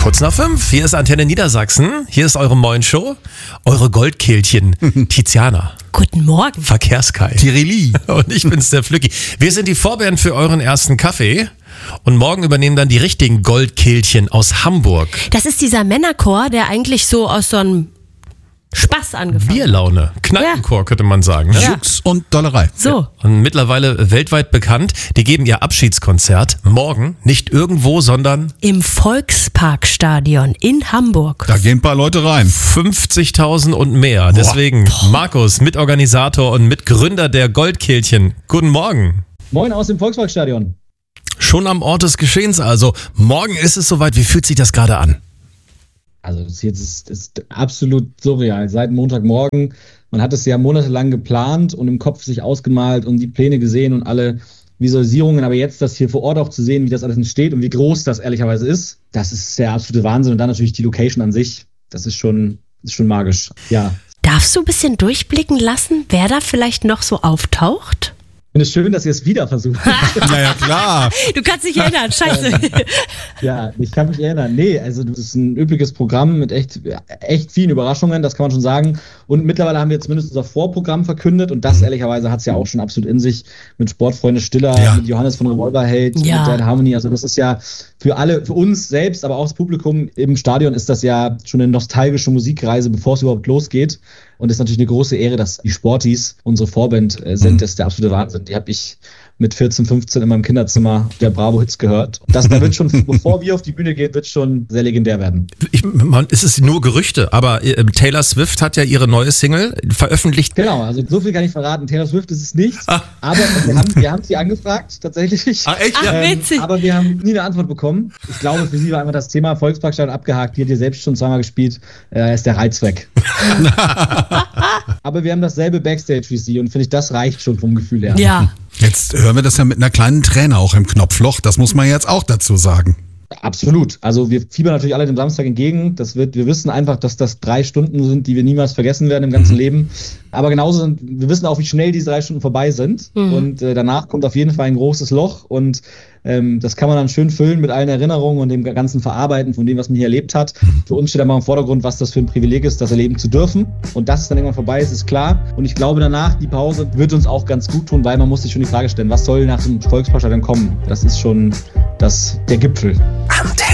Kurz nach 5, hier ist Antenne Niedersachsen, hier ist eure Moin-Show, eure Goldkehlchen, Tiziana. Guten Morgen. Verkehrskai. Tirili. Und ich bin's, der Flücki. Wir sind die Vorband für euren ersten Kaffee und morgen übernehmen dann die richtigen Goldkehlchen aus Hamburg. Das ist dieser Männerchor, der eigentlich so aus so einem Spaß angefangen hat. Bierlaune, Kneipenchor könnte man sagen. Ne? Jux und Dollerei. So. Und mittlerweile weltweit bekannt, die geben ihr Abschiedskonzert morgen, nicht irgendwo, sondern Im Volksparkstadion in Hamburg. Da gehen ein paar Leute rein. 50.000 und mehr. Deswegen Markus, Mitorganisator und Mitgründer der Goldkehlchen. Guten Morgen. Moin aus dem Volksparkstadion. Schon am Ort des Geschehens also. Morgen ist es soweit. Wie fühlt sich das gerade an? Also das jetzt ist absolut surreal. Seit Montagmorgen, man hat es ja monatelang geplant und im Kopf sich ausgemalt und die Pläne gesehen und alle Visualisierungen. Aber jetzt das hier vor Ort auch zu sehen, wie das alles entsteht und wie groß das ehrlicherweise ist, das ist der absolute Wahnsinn. Und dann natürlich die Location an sich, das ist schon magisch. Ja. Darfst du ein bisschen durchblicken lassen, wer da vielleicht noch so auftaucht? Ich finde es schön, dass ihr es wieder versucht. Naja, klar. Du kannst dich erinnern, scheiße. Ja, ich kann mich erinnern. Nee, also das ist ein übliges Programm mit echt vielen Überraschungen, das kann man schon sagen. Und mittlerweile haben wir zumindest unser Vorprogramm verkündet und das ehrlicherweise hat es ja auch schon absolut in sich mit Sportfreunde Stiller, mit Johannes von Revolverheld, mit Dead Harmony. Also das ist ja für uns selbst, aber auch das Publikum im Stadion ist das ja schon eine nostalgische Musikreise, bevor es überhaupt losgeht. Und es ist natürlich eine große Ehre, dass die Sporties unsere Vorband sind. Das ist der absolute Wahnsinn. Die habe ich mit 14, 15 in meinem Kinderzimmer der Bravo-Hits gehört. Da wird schon, bevor wir auf die Bühne gehen, wird schon sehr legendär werden. Es ist nur Gerüchte, aber Taylor Swift hat ja ihre neue Single veröffentlicht. Genau, also so viel kann ich verraten. Taylor Swift ist es nicht, aber wir haben sie angefragt, tatsächlich. Ach echt? Ach, witzig. Aber wir haben nie eine Antwort bekommen. Ich glaube, für sie war einfach das Thema Volksparkstadion abgehakt. Die hat ihr selbst schon zweimal gespielt. Ist der Reiz weg. Aber wir haben dasselbe Backstage wie sie und finde ich, das reicht schon vom Gefühl her. Ja. Jetzt hören wir das ja mit einer kleinen Träne auch im Knopfloch. Das muss man jetzt auch dazu sagen. Absolut. Also wir fiebern natürlich alle dem Samstag entgegen. Wir wissen einfach, dass das 3 Stunden sind, die wir niemals vergessen werden im ganzen Leben. Aber genauso wir wissen auch, wie schnell diese 3 Stunden vorbei sind. Und danach kommt auf jeden Fall ein großes Loch und das kann man dann schön füllen mit allen Erinnerungen und dem ganzen Verarbeiten von dem, was man hier erlebt hat. Für uns steht aber im Vordergrund, was das für ein Privileg ist, das erleben zu dürfen. Und dass es dann irgendwann vorbei ist klar. Und ich glaube danach, die Pause wird uns auch ganz gut tun, weil man muss sich schon die Frage stellen, was soll nach dem Volksparkstadion kommen? Das ist schon der Gipfel. Antenne.